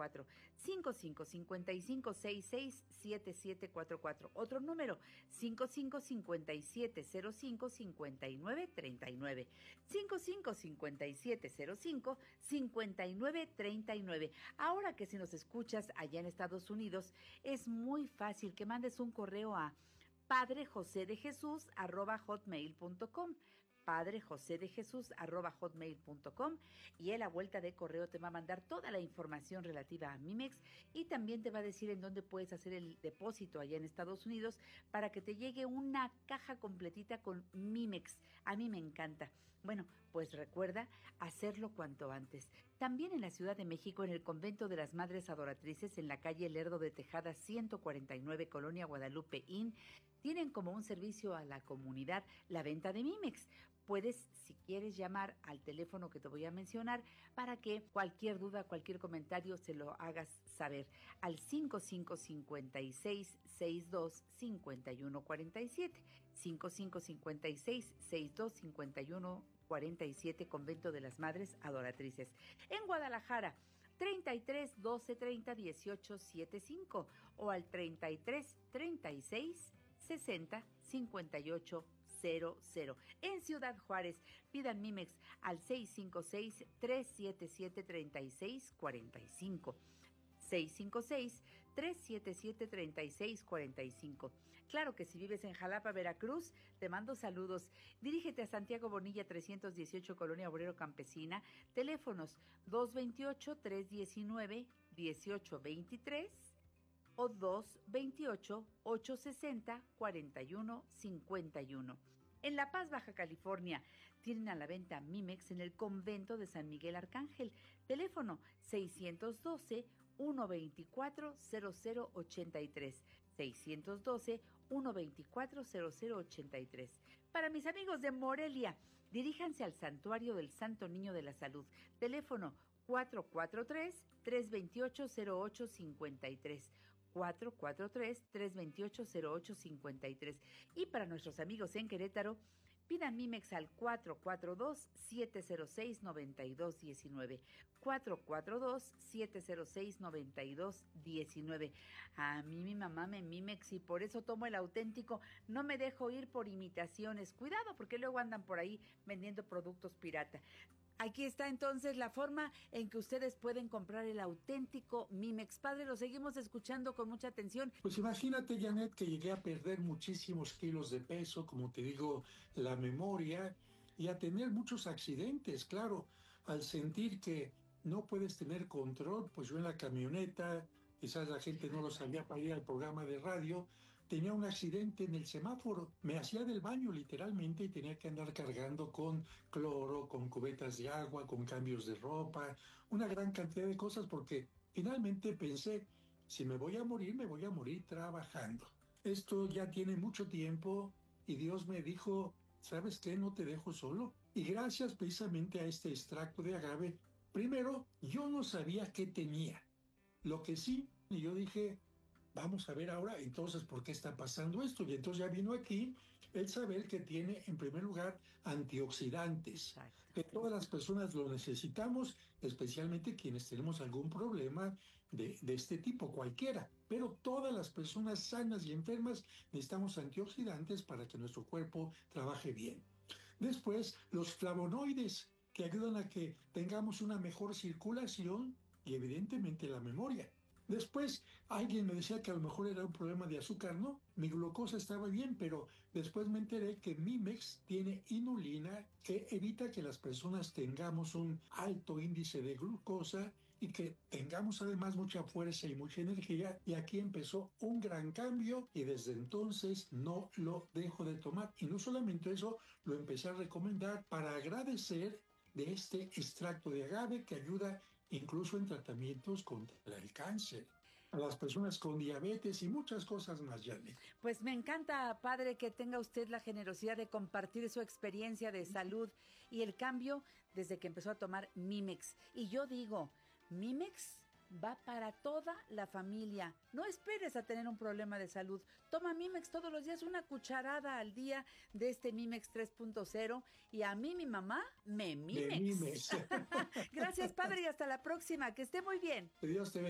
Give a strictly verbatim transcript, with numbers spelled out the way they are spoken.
cuatro. cinco cinco cinco cinco seis seis siete siete cuatro cuatro. Otro número, cinco cinco cinco siete cero cinco cinco nueve tres nueve. cinco cinco cinco siete cero cinco cinco nueve tres nueve. Ahora que si nos escuchas allá en Estados Unidos, es muy fácil que mandes un correo a padrejosedejesús arroba hotmail punto com. padrejosedejesús arroba hotmail punto com, y él a vuelta de correo te va a mandar toda la información relativa a Mimex y también te va a decir en dónde puedes hacer el depósito allá en Estados Unidos para que te llegue una caja completita con Mimex. A mí me encanta. Bueno, pues recuerda hacerlo cuanto antes. También en la Ciudad de México, en el Convento de las Madres Adoratrices, en la calle Lerdo de Tejada ciento cuarenta y nueve, Colonia Guadalupe Inn, tienen como un servicio a la comunidad la venta de Mimex. Puedes, si quieres, llamar al teléfono que te voy a mencionar para que cualquier duda, cualquier comentario se lo hagas saber al cinco cinco cinco seis seis dos cinco uno cuatro siete. cinco cinco cinco seis seis dos cinco uno cuatro siete, Convento de las Madres Adoratrices. En Guadalajara, treinta y tres doce treinta dieciocho setenta y cinco o al treinta y tres treinta y seis sesenta cincuenta y ocho cero cero. En Ciudad Juárez, pidan Mimex al seis cinco seis tres siete siete tres seis cuatro cinco. seis cinco seis tres siete siete tres seis cuatro cinco. Claro que si vives en Jalapa, Veracruz, te mando saludos. Dirígete a Santiago Bonilla trescientos dieciocho, Colonia Obrero Campesina. Teléfonos dos veintiocho tres diecinueve dieciocho veintitrés o dos veintiocho ocho sesenta cuarenta y uno cincuenta y uno. En La Paz, Baja California, tienen a la venta Mimex en el Convento de San Miguel Arcángel. Teléfono seiscientos doce uno veinticuatro cero cero ochenta y tres. seiscientos doce uno veinticuatro cero cero ochenta y tres. Para mis amigos de Morelia, diríjanse al Santuario del Santo Niño de la Salud. Teléfono cuatro cuatro tres tres dos ocho cero ocho cinco tres. cuatro cuatro tres tres dos ocho cero ocho cinco tres. Y para nuestros amigos en Querétaro, pidan Mimex al cuatro cuatro dos siete cero seis nueve dos uno nueve. cuatro cuatro dos siete cero seis nueve dos uno nueve. A mí mi mamá me Mimex y por eso tomo el auténtico. No me dejo ir por imitaciones. Cuidado, porque luego andan por ahí vendiendo productos pirata. Aquí está entonces la forma en que ustedes pueden comprar el auténtico Mimex. Padre, lo seguimos escuchando con mucha atención. Pues imagínate, Janet, que llegué a perder muchísimos kilos de peso, como te digo, la memoria, y a tener muchos accidentes, claro, al sentir que no puedes tener control, pues yo en la camioneta, quizás la gente no lo sabía para ir al programa de radio, tenía un accidente en el semáforo, me hacía del baño literalmente y tenía que andar cargando con cloro, con cubetas de agua, con cambios de ropa, una gran cantidad de cosas porque finalmente pensé, si me voy a morir, me voy a morir trabajando. Esto ya tiene mucho tiempo y Dios me dijo, ¿sabes qué? No te dejo solo. Y gracias precisamente a este extracto de agave, primero, yo no sabía qué tenía. Lo que sí, y yo dije, vamos a ver ahora entonces por qué está pasando esto. Y entonces ya vino aquí el saber que tiene en primer lugar antioxidantes, Exacto. que todas las personas lo necesitamos, especialmente quienes tenemos algún problema de, de este tipo, cualquiera. Pero todas las personas sanas y enfermas necesitamos antioxidantes para que nuestro cuerpo trabaje bien. Después, los flavonoides, que ayudan a que tengamos una mejor circulación y evidentemente la memoria. Después, alguien me decía que a lo mejor era un problema de azúcar. No, mi glucosa estaba bien, pero después me enteré que Mimex tiene inulina que evita que las personas tengamos un alto índice de glucosa y que tengamos además mucha fuerza y mucha energía. Y aquí empezó un gran cambio y desde entonces no lo dejo de tomar. Y no solamente eso, lo empecé a recomendar para agradecer de este extracto de agave que ayuda incluso en tratamientos contra el cáncer, a las personas con diabetes y muchas cosas más, Janet. Pues me encanta, padre, que tenga usted la generosidad de compartir su experiencia de salud y el cambio desde que empezó a tomar Mimex. Y yo digo, Mimex va para toda la familia. No esperes a tener un problema de salud. Toma Mimex todos los días, una cucharada al día de este Mimex tres punto cero. Y a mí, mi mamá, me De Mimex. Mimex. Gracias, padre, y hasta la próxima. Que esté muy bien. Que Dios te bendiga.